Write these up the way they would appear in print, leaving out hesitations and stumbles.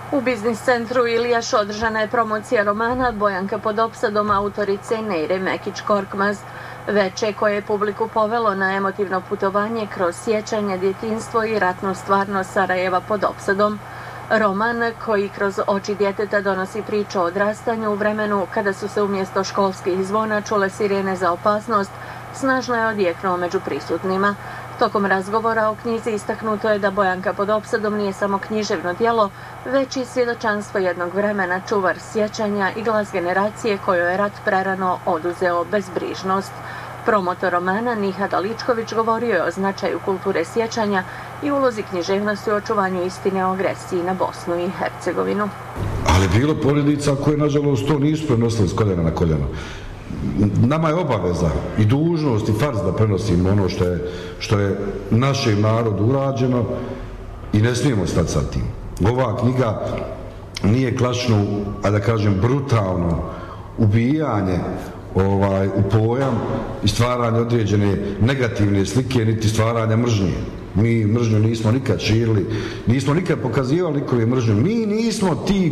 U biznis centru Ilijaš održana je promocija romana Bojanka pod opsadom autorice Neire Mekić-Korkmaz, veče koje je publiku povelo na emotivno putovanje kroz sjećanje, djetinjstvo i ratnu stvarnost Sarajeva pod opsadom. Roman koji kroz oči djeteta donosi priču o odrastanju u vremenu kada su se umjesto školskih zvona čule sirene za opasnost, snažno je odjeknuo među prisutnima. Tokom razgovora o knjizi istaknuto je da Bojanka pod opsadom nije samo književno djelo, već i svjedočanstvo jednog vremena, čuvar sjećanja i glas generacije kojoj je rat prerano oduzeo bezbrižnost. Promotor romana Nihad Aličković govorio je o značaju kulture sjećanja i ulozi književnosti u očuvanju istine o agresiji na Bosnu i Hercegovinu. Ali bilo porodica koje, nažalost, to nisu prenosili s koljena na koljeno. Nama je obaveza i dužnost i farz da prenosimo ono što je našem narodu urađeno i ne smijemo stati sa tim. Ova knjiga nije klasično, a da kažem brutalno ubijanje u pojam i stvaranje određene negativne slike, niti stvaranja mržnje. Mi mržnju nismo nikad širili, nismo nikad pokazivali nikome mržnju. Mi nismo ti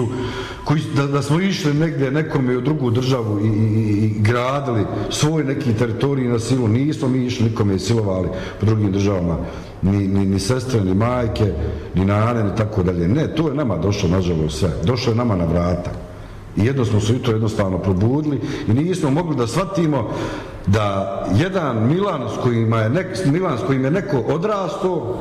da smo išli negdje nekome u drugu državu i gradili svoj neki teritorij na silu. Nismo mi išli nikome i silovali po drugim državama. Ni sestre, ni majke, ni nane, ni tako dalje. Ne, to je nama došlo, nažalost, sve. Došlo je nama na vrata. I jedno smo se jutro jednostavno probudili i nismo mogli da shvatimo da jedan Milan s kojim je neko odrastao,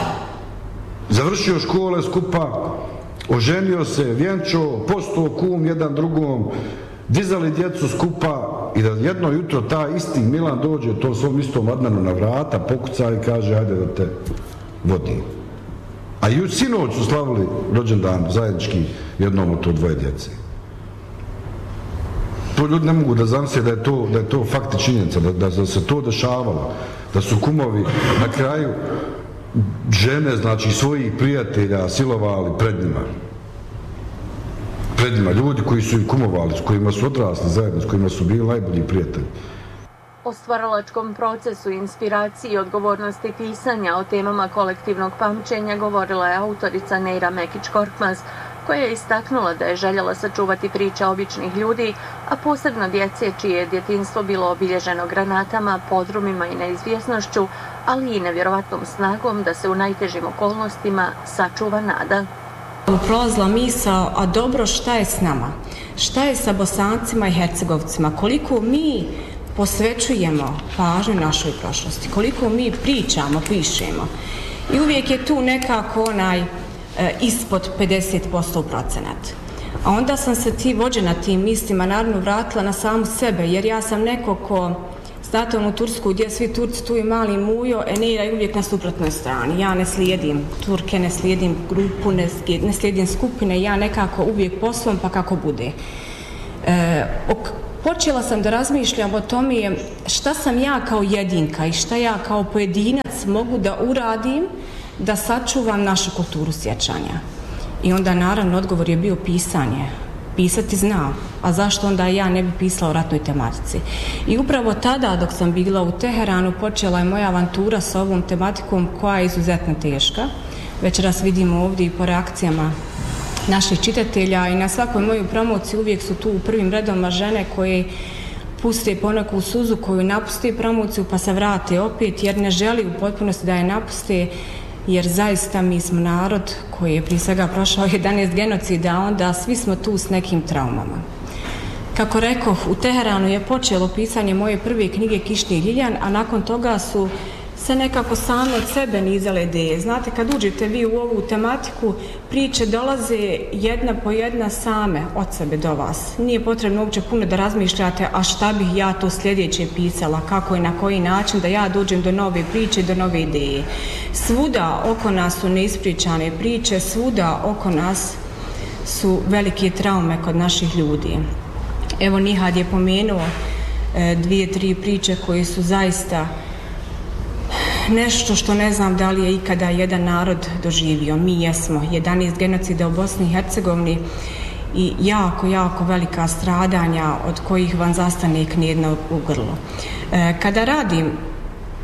završio škole skupa, oženio se, vjenčao, postao kum jedan drugom, dizali djecu skupa i da jedno jutro taj isti Milan dođe to svom istom Adnanu na vrata, pokuca i kaže ajde da te vodim. A i sinoć su slavili rođendan zajednički jednom od to dvoje djece. To ljudi ne mogu da zamisle da je to fakt i činjenica, da se to dešavalo, da su kumovi na kraju žene, znači svojih prijatelja silovali pred njima, ljudi koji su ih kumovali, s kojima su odrasli zajedno, s kojima su bili najbolji prijatelji. O stvaralačkom procesu, inspiraciji i odgovornosti pisanja o temama kolektivnog pamćenja govorila je autorica Neira Mekić-Korkmaz, koja je istaknula da je željela sačuvati priče običnih ljudi, a posebno djece čije je djetinjstvo bilo obilježeno granatama, podrumima i neizvjesnošću, ali i nevjerovatnom snagom da se u najtežim okolnostima sačuva nada. Prolazila misao, a dobro, šta je s nama? Šta je sa Bosancima i Hercegovcima? Koliko mi posvećujemo pažnju našoj prošlosti? Koliko mi pričamo, pišemo? I uvijek je tu nekako ispod 50% procenat. A onda sam se vođena tim mislima naravno vratila na samu sebe, jer ja sam neko ko, znate u Tursku gdje svi Turci tu i mali mujo, Neira je uvijek na suprotnoj strani. Ja ne slijedim Turke, ne slijedim grupu, ne slijedim skupine, ja nekako uvijek po svom pa kako bude. Počela sam da razmišljam o tome šta sam ja kao jedinka i šta ja kao pojedinac mogu da uradim da sačuvam našu kulturu sjećanja. I onda naravno odgovor je bio pisanje. Pisati znam, a zašto onda ja ne bi pisala o ratnoj tematici? I upravo tada dok sam bila u Teheranu počela je moja avantura sa ovom tematikom koja je izuzetno teška. Večeras vidimo ovdje i po reakcijama naših čitatelja i na svakoj mojoj promociji uvijek su tu u prvim redovima žene koje puste poneku suzu koju napuste promociju pa se vrate opet jer ne želi u potpunosti da je napuste, jer zaista mi smo narod koji je prije svega prošao 11 genocida, a onda svi smo tu s nekim traumama. Kako rekoh, u Teheranu je počelo pisanje moje prve knjige Kišni Ljiljan, a nakon toga su se nekako same od sebe nizale ideje. Znate, kad uđete vi u ovu tematiku, priče dolaze jedna po jedna same od sebe do vas. Nije potrebno uopće puno da razmišljate, a šta bih ja to sljedeće pisala, kako i na koji način da ja dođem do nove priče, do nove ideje. Svuda oko nas su neispričane priče, svuda oko nas su velike traume kod naših ljudi. Evo, Nihad je pomenuo 2-3 priče koje su zaista nešto što ne znam da li je ikada jedan narod doživio. Mi jesmo 11 genocida u Bosni i Hercegovini i jako velika stradanja od kojih vam zastane knjedna u grlu. Kada radim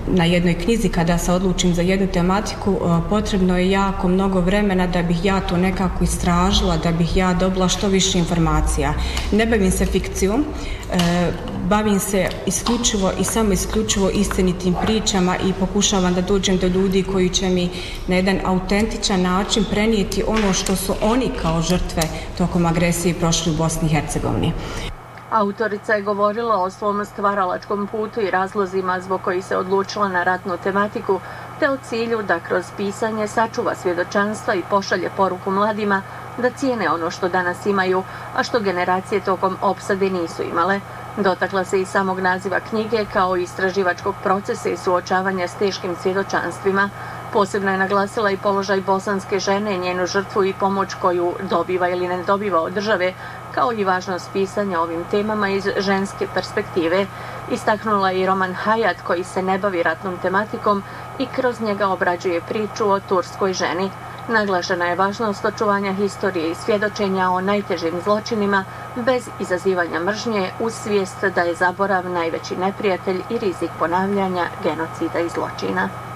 na jednoj knjizi kada se odlučim za jednu tematiku, potrebno je jako mnogo vremena da bih ja to nekako istražila, da bih ja dobila što više informacija. Ne bavim se fikcijom, bavim se isključivo i samo isključivo istinitim pričama i pokušavam da dođem do ljudi koji će mi na jedan autentičan način prenijeti ono što su oni kao žrtve tokom agresije prošli u Bosni i Hercegovini. Autorica je govorila o svom stvaralačkom putu i razlozima zbog kojih se odlučila na ratnu tematiku, te o cilju da kroz pisanje sačuva svjedočanstva i pošalje poruku mladima da cijene ono što danas imaju, a što generacije tokom opsade nisu imale. Dotakla se i samog naziva knjige kao i istraživačkog procesa i suočavanja s teškim svjedočanstvima. Posebno je naglasila i položaj bosanske žene, njenu žrtvu i pomoć koju dobiva ili ne dobiva od države, kao i važnost pisanja ovim temama iz ženske perspektive. Istaknula je i roman Hayat koji se ne bavi ratnom tematikom i kroz njega obrađuje priču o turskoj ženi. Naglašena je važnost očuvanja historije i svjedočenja o najtežim zločinima bez izazivanja mržnje uz svijest da je zaborav najveći neprijatelj i rizik ponavljanja genocida i zločina.